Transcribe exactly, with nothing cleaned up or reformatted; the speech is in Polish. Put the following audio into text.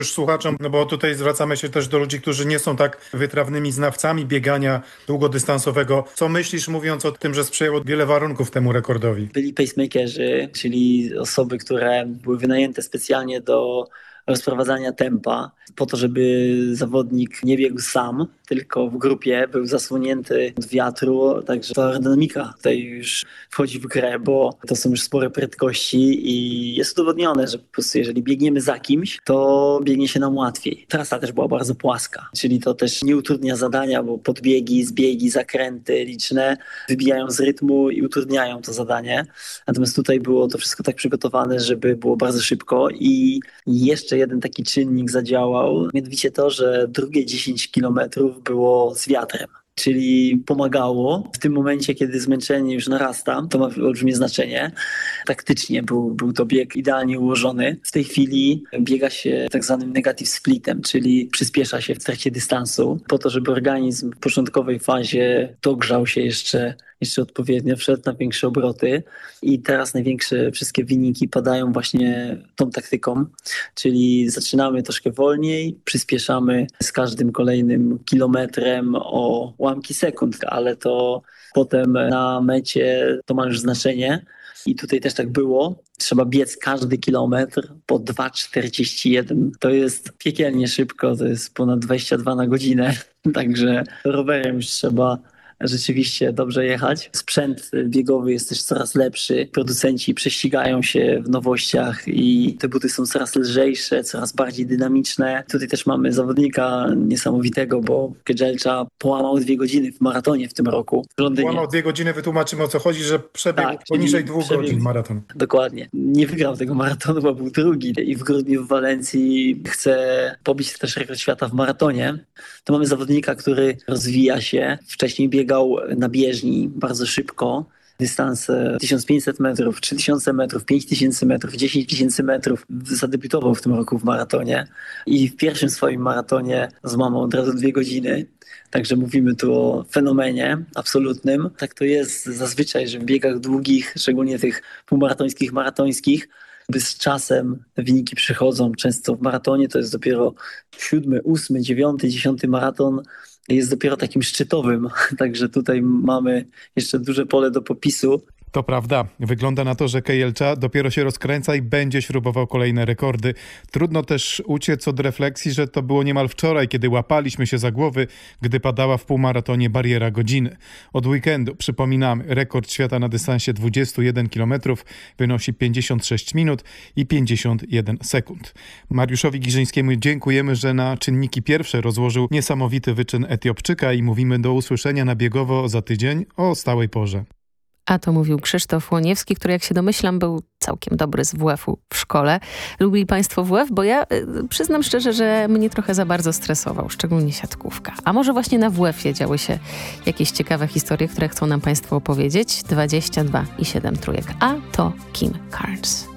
Już słuchaczom, no bo tutaj zwracamy się też do ludzi, którzy nie są tak wytrawnymi znawcami biegania długodystansowego. Co myślisz, mówiąc o tym, że sprzyjało wiele warunków temu rekordowi? Byli pacemakerzy, czyli osoby, które były wynajęte specjalnie do rozprowadzania tempa, po to, żeby zawodnik nie biegł sam, tylko w grupie, był zasłonięty od wiatru, także ta aerodynamika tutaj już wchodzi w grę, bo to są już spore prędkości i jest udowodnione, że po prostu jeżeli biegniemy za kimś, to biegnie się nam łatwiej. Trasa też była bardzo płaska, czyli to też nie utrudnia zadania, bo podbiegi, zbiegi, zakręty liczne wybijają z rytmu i utrudniają to zadanie. Natomiast tutaj było to wszystko tak przygotowane, żeby było bardzo szybko i jeszcze jeden taki czynnik zadziałał, mianowicie to, że drugie dziesięć kilometrów było z wiatrem. Czyli pomagało w tym momencie, kiedy zmęczenie już narasta, to ma olbrzymie znaczenie. Taktycznie był, był to bieg idealnie ułożony. W tej chwili biega się tak zwanym negative splitem, czyli przyspiesza się w trakcie dystansu, po to, żeby organizm w początkowej fazie dogrzał się jeszcze, jeszcze odpowiednio, wszedł na większe obroty i teraz największe wszystkie wyniki padają właśnie tą taktyką, czyli zaczynamy troszkę wolniej, przyspieszamy z każdym kolejnym kilometrem o ułamki sekund, ale to potem na mecie to ma już znaczenie. I tutaj też tak było. Trzeba biec każdy kilometr po dwa czterdzieści jeden. To jest piekielnie szybko, to jest ponad dwadzieścia dwa na godzinę. Także rowerem już trzeba rzeczywiście dobrze jechać. Sprzęt biegowy jest też coraz lepszy. Producenci prześcigają się w nowościach i te buty są coraz lżejsze, coraz bardziej dynamiczne. Tutaj też mamy zawodnika niesamowitego, bo Kejelcha połamał dwie godziny w maratonie w tym roku w Londynie. Połamał dwie godziny, wytłumaczymy, o co chodzi, że przebiegł Tak, poniżej dwóch przebiegł, godzin maraton. Dokładnie. Nie wygrał tego maratonu, bo był drugi i w grudniu w Walencji chce pobić też rekord świata w maratonie. To mamy zawodnika, który rozwija się. Wcześniej biegał na bieżni bardzo szybko. Dystanse tysiąc pięćset metrów, trzy tysiące metrów, pięć tysięcy metrów, dziesięć tysięcy metrów. Zadebiutował w tym roku w maratonie i w pierwszym swoim maratonie złamał od razu dwie godziny. Także mówimy tu o fenomenie absolutnym. Tak to jest zazwyczaj, że w biegach długich, szczególnie tych półmaratońskich, maratońskich, z czasem te wyniki przychodzą. Często w maratonie to jest dopiero siódmy, ósmy, dziewiąty, dziesiąty maraton. Jest dopiero takim szczytowym. Także tutaj mamy jeszcze duże pole do popisu. To prawda. Wygląda na to, że Kejelcha dopiero się rozkręca i będzie śrubował kolejne rekordy. Trudno też uciec od refleksji, że to było niemal wczoraj, kiedy łapaliśmy się za głowy, gdy padała w półmaratonie bariera godziny. Od weekendu, przypominamy, rekord świata na dystansie dwadzieścia jeden kilometrów wynosi pięćdziesiąt sześć minut i pięćdziesiąt jeden sekund. Mariuszowi Giżyńskiemu dziękujemy, że na czynniki pierwsze rozłożył niesamowity wyczyn Etiopczyka i mówimy do usłyszenia na Biegowo za tydzień o stałej porze. A to mówił Krzysztof Łoniewski, który, jak się domyślam, był całkiem dobry z W F-u w szkole. Lubili państwo W F? Bo ja y, przyznam szczerze, że mnie trochę za bardzo stresował, szczególnie siatkówka. A może właśnie na W F-ie działy się jakieś ciekawe historie, które chcą nam państwo opowiedzieć? dwadzieścia dwa i siedem trójek. A to Kim Carnes.